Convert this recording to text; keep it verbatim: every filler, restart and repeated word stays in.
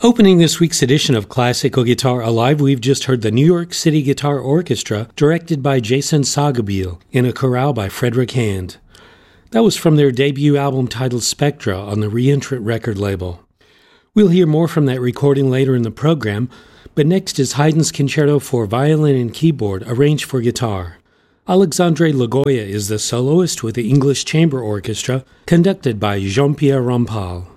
Opening this week's edition of Classical Guitar Alive, we've just heard the New York City Guitar Orchestra, directed by Jason Sagebiel, in a chorale by Frederick Hand. That was from their debut album titled Spectra on the Reentrant record label. We'll hear more from that recording later in the program, but next is Haydn's Concerto for Violin and Keyboard, arranged for guitar. Alexandre Lagoya is the soloist with the English Chamber Orchestra, conducted by Jean-Pierre Rampal.